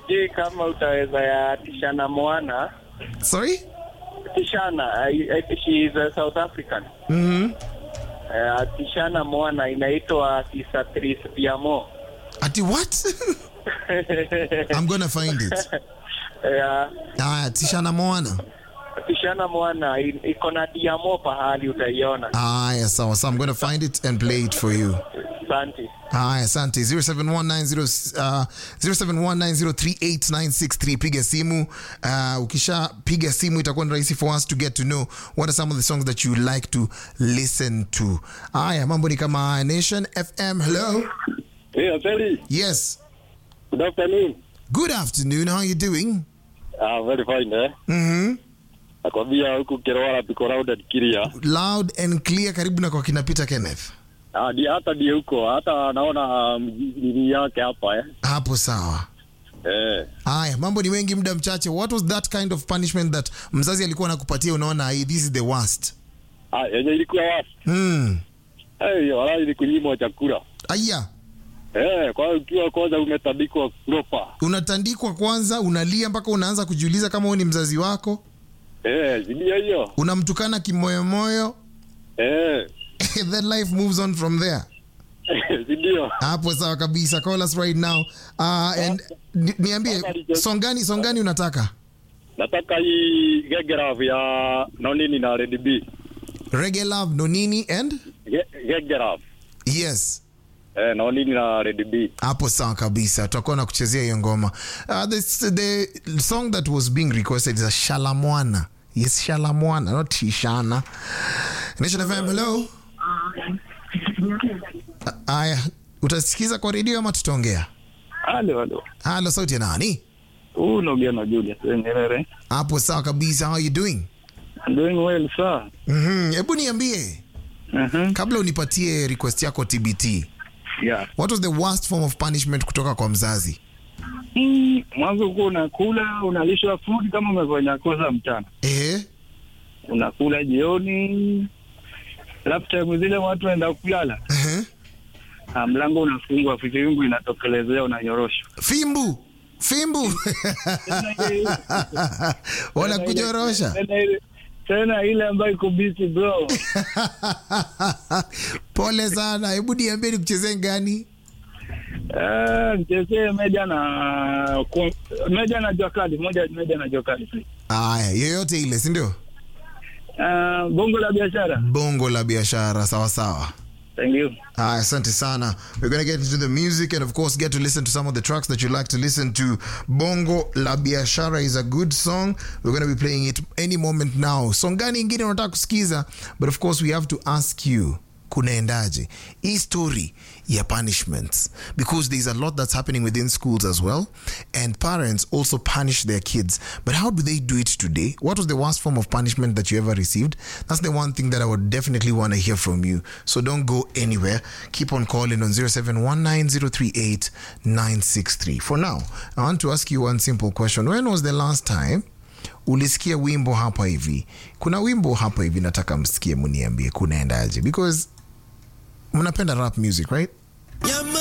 sijui kama utaweza ya Tishana Moana. Sorry? Tishana, she is a South African. Tishana Moana inaitwa Tisatris Piamo. Ati what? I'm gonna find it. Tishana Moana. Tishana Moana iko na diamo pahali utaiona. Yes, so I'm going to find it and play it for you. Asante. Asante. 0719038963. Piga simu. Ukisha piga simu itakuwa ni rahisi for us to get to know what are some of the songs that you like to listen to. Mambo ni kama Nation FM. Hello. Hey, Aseli. Yes. Good afternoon. Good afternoon. How are you doing? Very fine, Nakwambia huku Kerwara piko loud and clear. Loud and clear, karibu na kwa kina Peter Kenneth. Hata die huko, hata naona nini yake hapa Hapo sawa. Mambo ni wengi muda mchache. What was that kind of punishment that mzazi alikuwa anakupatia unaona this is the worst? Yenye ilikuwa worst. Wala ni kunyimwa chakula. Aya. Kwa ukiwa kwanza umetandikwa proper. Unatandikwa kwanza, unalia mpaka unaanza kujiuliza kama wewe ni mzazi wako. Ndio hiyo. Unamtukana kimoyomoyo. Then life moves on from there. Ndio. Hapo sawa kabisa. Call us right now. And niambie song gani unataka? Nataka hii Reggae Love ya Nonini na Red B. Reggae Love, Nonini and Reggae Love. Yes. Nonini na Red B. Hapo sawa kabisa. Tutakuwa na kuchezea hiyo ngoma. The song that was being requested is a Shalamwana. Yes, Shalamwana, not Tishana. Nation FM, hello. Utasikiza kwa radio ama tutaongea? Hello, sauti ya nani? Unaongea na Julius Nyerere. Hapo sawa kabisa. How are you doing? I'm doing well, sir. Hebu niambie. Kabla unipatie request yako TBT. Yeah. What was the worst form of punishment kutoka kwa mzazi? Mwanzo uko unakula, unalishwa food kama umefanya kosa mchana. Unakula jioni. Alafu time zile watu waenda kulala. Mlango unafungwa, fimbo inatokelezea, unanyoroshwa. Fimbu. Wala kujorosha. Tena ile ambayo iko busy bro. Pole sana. Hebu niambie ni kuchezea gani? Mchezee Meja na Jokali, Meja na Jokali. Yoyote ile, si ndio? Bongo la biashara. Bongo la biashara, sawa sawa. Thank you. Asante sana. We're going to get into the music and of course get to listen to some of the tracks that you like to listen to. Bongo La Biashara is a good song. We're going to be playing it any moment now. Song gani ingine unataka kusikiza? But of course we have to ask you, kunaendaje hii story ya punishments, because there's a lot that's happening within schools as well, and parents also punish their kids. But how do they do it today? What was the worst form of punishment that you ever received? That's the one thing that I would definitely want to hear from you. So don't go anywhere. Keep on calling on 0719038963. For now, I want to ask you one simple question. When was the last time ulisikia wimbo hapa hivi? Kuna wimbo hapa hivi nataka msikie, muniambie kunaendaje, because mnapenda rap music, right?